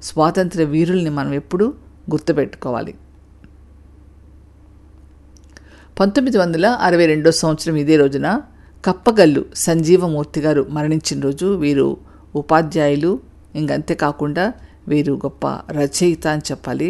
స్వాతంత్ర్య వీరుల్ని మనం ఎప్పుడూ గుర్తుపెట్టుకోవాలి. 1962 సంవత్సరం ఇదే రోజున కప్పగల్లు సంజీవమూర్తి గారు మరణించిన రోజు. వీరు ఉపాధ్యాయులు, ఇంకంతేకాకుండా వీరు గొప్ప రచయిత అని చెప్పాలి.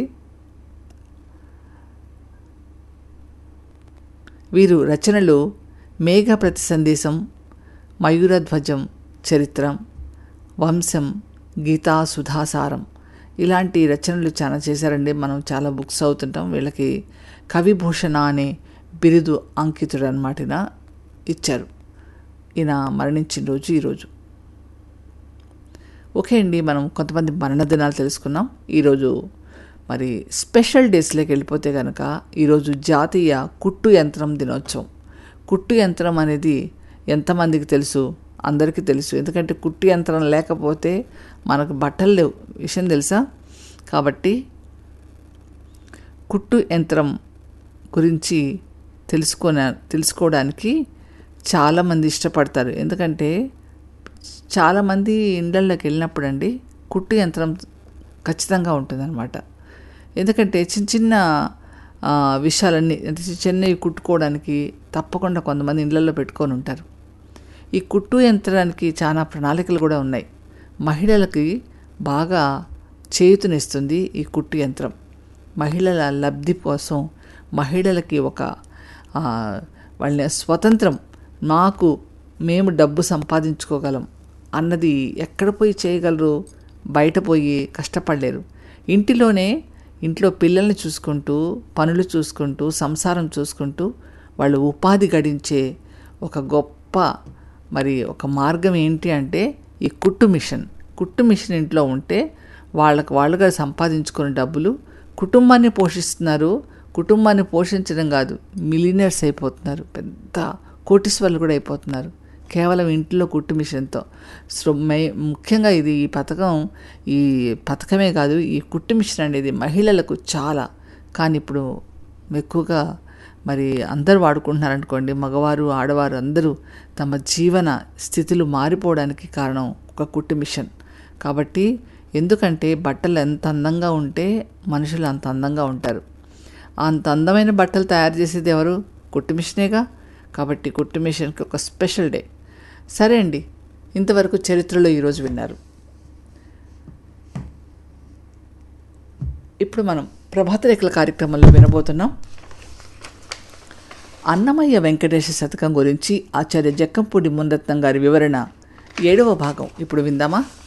వీరు రచనలు మేఘ ప్రతి సందేశం, మయూరధ్వజం, చరిత్రం, వంశం, గీతా సుధాసారం ఇలాంటి రచనలు చాలా చేశారండి. మనం చాలా బుక్స్ అవుతుంటాం. వీళ్ళకి కవిభూషణ అనే బిరుదు అంకితుడు అన్నమాట ఇచ్చారు. ఈయన మరణించిన రోజు ఈరోజు. ఓకే అండి, మనం కొంతమంది మరణదినాలు తెలుసుకున్నాం. ఈరోజు మరి స్పెషల్ డేస్లోకి వెళ్ళిపోతే కనుక ఈరోజు జాతీయ కుట్టు యంత్రం దినోత్సవం. కుట్టు యంత్రం అనేది ఎంతమందికి తెలుసు? అందరికీ తెలుసు. ఎందుకంటే కుట్టు యంత్రం లేకపోతే మనకు బట్టలు లేవు, విషయం తెలుసా? కాబట్టి కుట్టు యంత్రం గురించి తెలుసుకోవడానికి చాలామంది ఇష్టపడతారు. ఎందుకంటే చాలామంది ఇళ్ళల్లోకి వెళ్ళినప్పుడు అండి కుట్టు యంత్రం ఖచ్చితంగా ఉంటుందన్నమాట. ఎందుకంటే చిన్న చిన్న విషయాలన్నీ అంటే చిన్నవి కుట్టుకోవడానికి తప్పకుండా కొంతమంది ఇళ్ళల్లో పెట్టుకొని ఉంటారు. ఈ కుట్టు యంత్రానికి చాలా ప్రణాళికలు కూడా ఉన్నాయి. మహిళలకి బాగా చేయూతనిస్తుంది ఈ కుట్టు యంత్రం. మహిళల లబ్ధి కోసం మహిళలకి ఒక వాళ్ళ స్వతంత్రం, మేము డబ్బు సంపాదించుకోగలం అన్నది ఎక్కడ పోయి చేయగలరు? బయట పోయి కష్టపడలేరు. ఇంట్లో పిల్లల్ని చూసుకుంటూ, పనులు చూసుకుంటూ, సంసారం చూసుకుంటూ వాళ్ళు ఉపాధి గడించే ఒక గొప్ప ఒక మార్గం ఏంటి అంటే ఈ కుట్టు మిషన్ ఇంట్లో ఉంటే వాళ్ళుగా సంపాదించుకున్న డబ్బులు కుటుంబాన్ని పోషిస్తున్నారు. కుటుంబాన్ని పోషించడం కాదు, మిలియనర్స్ అయిపోతున్నారు, పెద్ద కోటీశ్వర్లు కూడా అయిపోతున్నారు కేవలం ఇంట్లో కుట్టు మిషన్తో. ముఖ్యంగా ఈ పథకమే కాదు, ఈ కుట్టు మిషన్ అనేది మహిళలకు చాలా, కానీ ఇప్పుడు ఎక్కువగా అందరూ వాడుకుంటున్నారు అనుకోండి. మగవారు, ఆడవారు అందరూ తమ జీవన స్థితులు మారిపోవడానికి కారణం ఒక కుట్టు మిషన్. కాబట్టి ఎందుకంటే బట్టలు ఎంత అందంగా ఉంటే మనుషులు అంత అందంగా ఉంటారు. అంత అందమైన బట్టలు తయారు చేసేది ఎవరు? కుట్టు మిషనేగా. కాబట్టి కుట్టు మిషన్కి ఒక స్పెషల్ డే. సరే అండి, ఇంతవరకు చరిత్రలో ఈరోజు విన్నారు. ఇప్పుడు మనం ప్రభాత రేఖల కార్యక్రమంలో వినబోతున్నాం. అన్నమయ్య వెంకటేశ శతకం గురించి ఆచార్య జక్కంపూడి మునిరత్నం గారి వివరణ 7వ భాగం ఇప్పుడు విందామా?